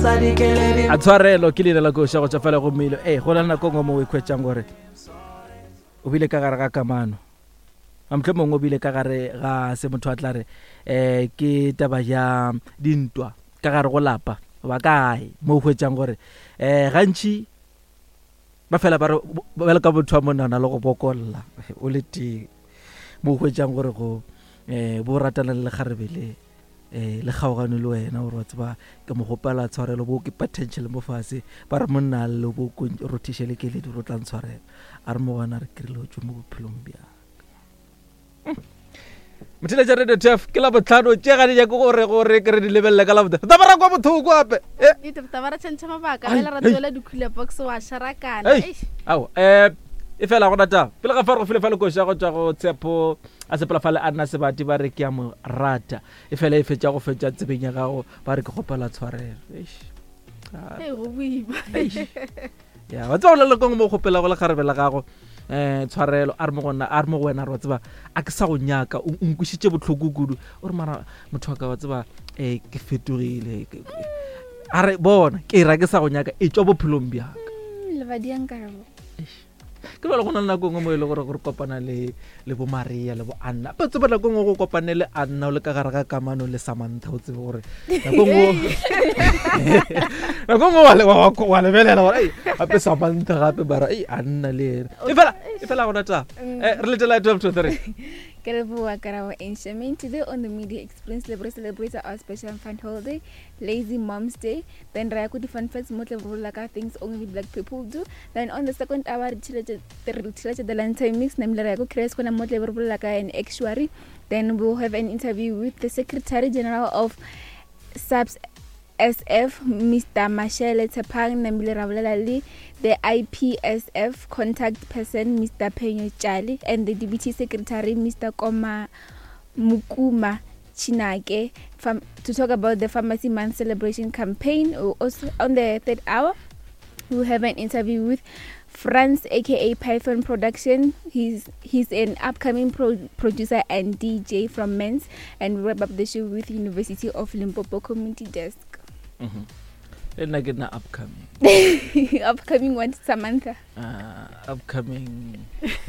a tshwarelo ke le la go sha go tsafela go mmilo go la nako ngo mo e kwetsang gore o bile ka gare ga kamano amtle mongwe o bile ka gare ga se motho a tla re ke taba ya dintwa ka gare go lapa ba kae mo kwetsang gore gantsi ba fela ba re ka botho a monana le go bokolla o le ti mo kwetsang gore go bo ratana le kharebele le kgaogane le wena o re tsaba ke mo gopela tshwarelo bo ke potential mo fase ba re monna le bo go rothishele ke le di rotlang tshwarelo a re mo bona re krile go mo bophelong bja motile ja radio chef ke la botlhano tše ga di ja gore ke re di lebelle ka la botho ta bara kwa bothoko ape e ta bara tshentse mabaka le ra tsoela dikula box wa sharakana au e fela go data pele ga fa go fele go sha go tswa go tshepo a se pela fale a nna se bati ba re ke ya mo rata e fela e fetša go fetša tsebenya gago ba re ke gopela tshwarelo go buiba ya wa tswa le go mo gopela go le kharebela gago tshwarelo a re mo wena re tseba a ke sa go nyaka o nkušitše botlhoko kudu o re mara motho wa ka wa tseba ke fetogile a re bona ke ra ke sa go nyaka e tswa bophelong bjaka le ba diankarabo ke lo go nna nako ngwe mo ile gore go kopana le bo Maria le bo Anna ba tseba nako ngwe go kopane le Anna o le ka gare ga kamano le Samantha o tsebe gore nako ngwe wa le belela gore ape Samantha gape bara Anna le e fela go data re le tela 12 to 3 Kelebua Karabo Enshame. Today on the Media Experience, celebrate our special fun holiday, Lazy Mom's Day. Then Rayakuti Fun Fest, Motlaka, things only black people do. Then on the second hour, the Lantern Mix, namely Rayaku Creskona Motlaka and Actuary. Then we'll have an interview with the Secretary General of SAPS SF, Mr. Mashele Tapang Nambilaravali, the IPSF contact person, Mr. Penyo Chali, and the Deputy Secretary, Mr. Koma Mukuma Chinake, to talk about the Pharmacy Month celebration campaign. Also, on the third hour, we'll have an interview with Franz, aka Python Production. He's an upcoming producer and DJ from Men's, and we'll wrap up the show with University of Limpopo Community Desk. And I get na upcoming. Upcoming what, Samantha? Upcoming.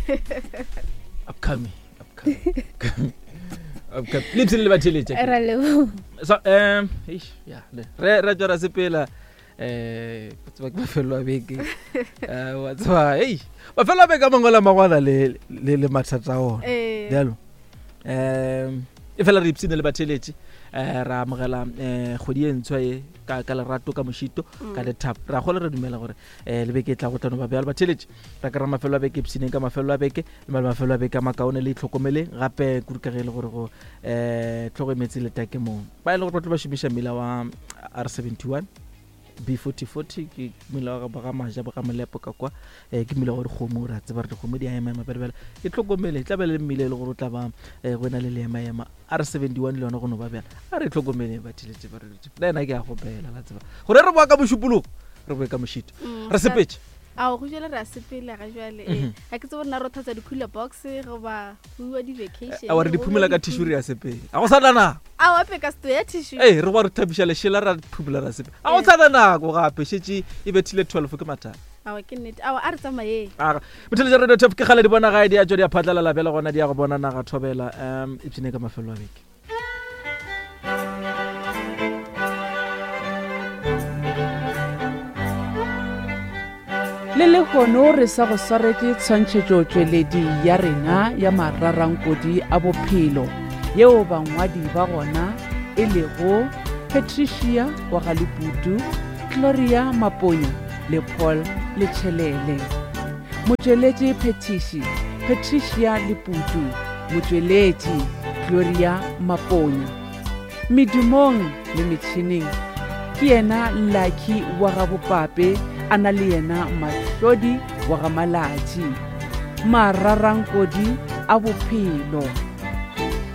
Lips in Libatili. So, yeah. Rajara Sepela. What's my fellow big? What's why? My fellow big among all Mawana le Matatao. Dello. If I lips in the Libatili. Ra mogela kgodi e ntshwe ka lerato ka moshito ka le tap ra go le re dumela gore le beke tla go tano ba bjala ba tšheletse ra ka ra mafelo a beke psine ka mafelo a beke le mafelo a beke makaone le tlhokomele gape kurukagele gore go tlhokometse le take mo ba ile go tlo ba šimisha mila wa R71 B4040 ke mila ga ba maja ba ga molepo ka kwa ke mila gore go ra tse ba re go mo di a ema bela e tlhokomele tla bele mmile le gore tla ba go na le ema R71 le yona go no ba bela a re tlhokomele ba tšheletse ba re le nna ke a go bela la tseba gore re boa ka moshupulugo re boe ka moshito re sepetse a go jela ra sepela ga jwale a ke tsebo nna rotha tsa dikula box go ba bua di vacation a re di phumela ka tissue ya sepela a go sadana a wa pe ka sto ya tissue re wa re thabisha le shela ra phumela ra sepela a go sadana go gape shetse e betile 12 ke matha a ke nnete a re tsamaye motho le radio top ke gale di bona ga di a tswa di a phatla la bela gona di a go bona na ga thobela e tsine ka mafelo a beke le le gono re sa go swaretse tshwantšhetšo tšweledi ya rena ya mararankodi a bophelo yeo bangwadi ba gona e lego Patricia wa Galiputu, Gloria Maponya le Paul Letšhelele. Motšweletši Patricia Liputu, motšweletši Gloria Maponya. Medumong le metšhineng ke yena Lucky wa Gabopape a na le yena Mahlodi wa Gamalatši. Mararankodi a bophelo.